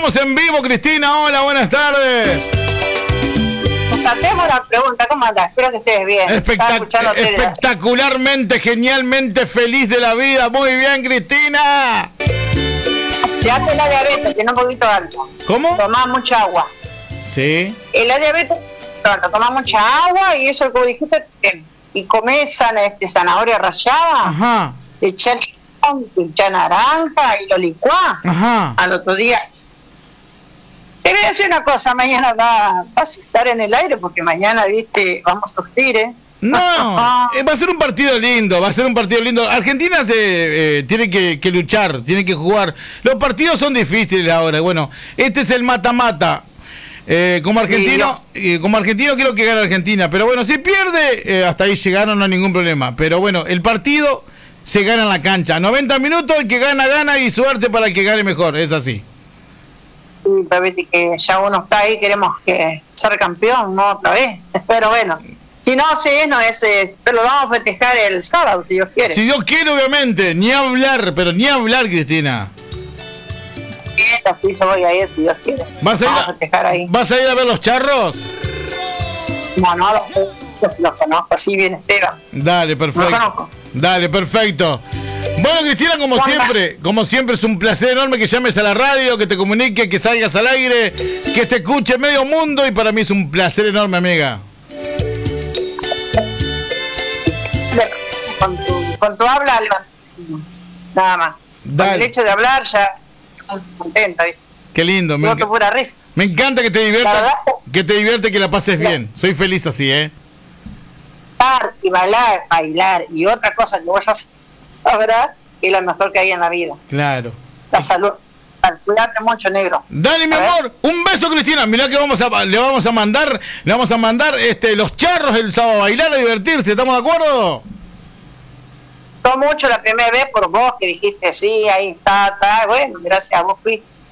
Estamos en vivo, Cristina. Hola, buenas tardes. Hacemos la pregunta, ¿cómo andás? Espero que estés bien. Espectacularmente, genialmente feliz de la vida. Muy bien, Cristina. Ya hace la diabetes, tiene un poquito alto. ¿Cómo? Tomás mucha agua. Sí. La diabetes, tomás mucha agua y eso que dijiste, y comés zanahoria rallada. Ajá. Le echás naranja y lo licuás. Ajá. Al otro día. Te voy a decir una cosa, mañana vas a estar en el aire porque mañana, viste, vamos a sufrir, ¿eh? No, va a ser un partido lindo, Argentina tiene que luchar, tiene que jugar. Los partidos son difíciles ahora. Bueno, este es el mata-mata. Como argentino quiero que gane Argentina, pero bueno, si pierde, hasta ahí llegaron, no hay ningún problema. Pero bueno, el partido se gana en la cancha. 90 minutos, el que gana y suerte para el que gane mejor, es así. Sí, viste que ya uno está ahí, queremos ser campeón, ¿no? Otra vez, pero bueno. Si no, no es, pero lo vamos a festejar el sábado, si Dios quiere. Si Dios quiere, obviamente, ni hablar, Cristina. Sí, yo voy a ir, si Dios quiere. ¿Vas a ir a ver los charros? No, los conozco, sí, bien Esteban. Dale, perfecto. Los conozco. Dale, perfecto. Bueno, Cristina, como siempre es un placer enorme que llames a la radio, que te comunique, que salgas al aire, que te escuche medio mundo, y para mí es un placer enorme, amiga. Con tu habla, nada más. Con el hecho de hablar ya estoy contenta, ¿viste? Qué lindo. Me encanta que te divierte, que la pases bien. Soy feliz así, Y bailar y otra cosa que vos ya sabrás que es lo mejor que hay en la vida. Claro. La salud. Cuídate mucho, negro. Dale, mi amor, un beso, Cristina. Mirá que le vamos a mandar los charros el sábado a bailar, a divertirse. ¿Estamos de acuerdo? Mucho la primera vez por vos que dijiste, sí, ahí está, bueno, gracias a vos fui.